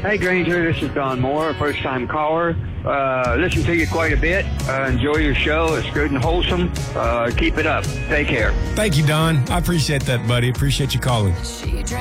Hey, Granger, this is Don Moore, first-time caller. Listen to you quite a bit. Enjoy your show. It's good and wholesome. Keep it up. Take care. Thank you, Don. I appreciate that, buddy. Appreciate you calling.